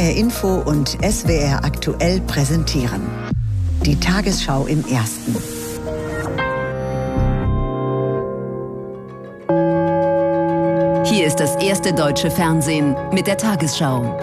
HR Info und SWR Aktuell präsentieren. Die Tagesschau im Ersten. Hier ist das erste deutsche Fernsehen mit der Tagesschau.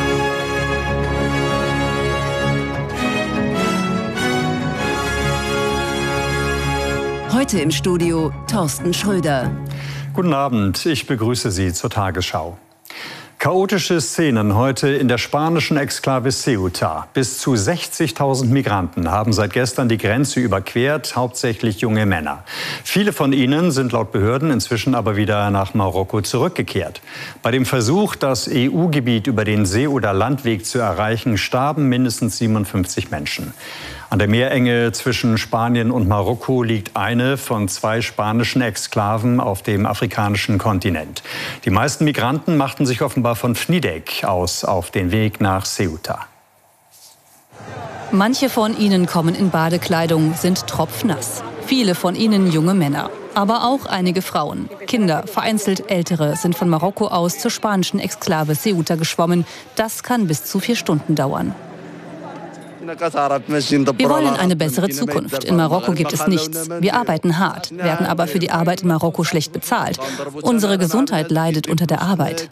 Heute im Studio Thorsten Schröder. Guten Abend, ich begrüße Sie zur Tagesschau. Chaotische Szenen heute in der spanischen Exklave Ceuta. Bis zu 60.000 Migranten haben seit gestern die Grenze überquert, hauptsächlich junge Männer. Viele von ihnen sind laut Behörden inzwischen aber wieder nach Marokko zurückgekehrt. Bei dem Versuch, das EU-Gebiet über den See- oder Landweg zu erreichen, starben mindestens 57 Menschen. An der Meerenge zwischen Spanien und Marokko liegt eine von 2 spanischen Exklaven auf dem afrikanischen Kontinent. Die meisten Migranten machten sich offenbar von Fnidek aus auf den Weg nach Ceuta. Manche von ihnen kommen in Badekleidung, sind tropfnass. Viele von ihnen junge Männer. Aber auch einige Frauen. Kinder, vereinzelt Ältere, sind von Marokko aus zur spanischen Exklave Ceuta geschwommen. Das kann bis zu 4 Stunden dauern. Wir wollen eine bessere Zukunft. In Marokko gibt es nichts. Wir arbeiten hart, werden aber für die Arbeit in Marokko schlecht bezahlt. Unsere Gesundheit leidet unter der Arbeit.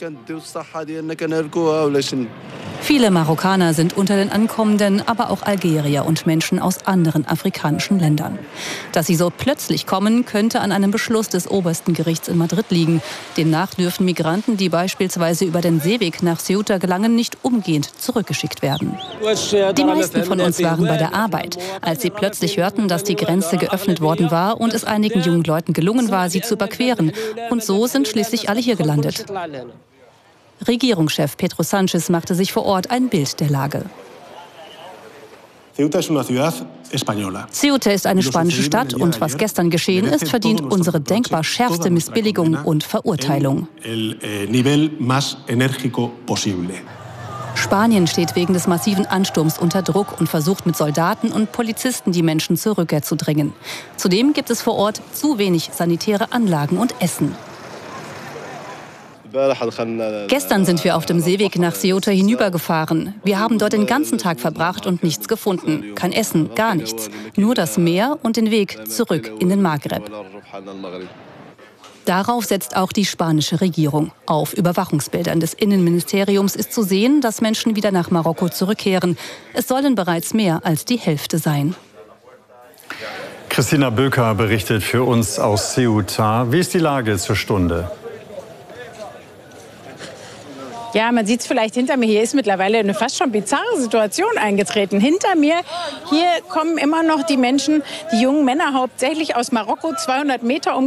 Viele Marokkaner sind unter den Ankommenden, aber auch Algerier und Menschen aus anderen afrikanischen Ländern. Dass sie so plötzlich kommen, könnte an einem Beschluss des obersten Gerichts in Madrid liegen. Demnach dürfen Migranten, die beispielsweise über den Seeweg nach Ceuta gelangen, nicht umgehend zurückgeschickt werden. Die meisten von uns waren bei der Arbeit, als sie plötzlich hörten, dass die Grenze geöffnet worden war und es einigen jungen Leuten gelungen war, sie zu überqueren. Und so sind schließlich alle hier gelandet. Regierungschef Pedro Sánchez machte sich vor Ort ein Bild der Lage. Ceuta ist eine spanische Stadt und was gestern geschehen ist, verdient unsere denkbar schärfste Missbilligung und Verurteilung. Spanien steht wegen des massiven Ansturms unter Druck und versucht mit Soldaten und Polizisten die Menschen zur Rückkehr zu drängen. Zudem gibt es vor Ort zu wenig sanitäre Anlagen und Essen. Gestern sind wir auf dem Seeweg nach Ceuta hinübergefahren. Wir haben dort den ganzen Tag verbracht und nichts gefunden. Kein Essen, gar nichts. Nur das Meer und den Weg zurück in den Maghreb. Darauf setzt auch die spanische Regierung. Auf Überwachungsbildern des Innenministeriums ist zu sehen, dass Menschen wieder nach Marokko zurückkehren. Es sollen bereits mehr als die Hälfte sein. Christina Böker berichtet für uns aus Ceuta. Wie ist die Lage zur Stunde? Ja, man sieht es vielleicht hinter mir. Hier ist mittlerweile eine fast schon bizarre Situation eingetreten. Hinter mir, hier kommen immer noch die Menschen, die jungen Männer hauptsächlich aus Marokko, 200 Meter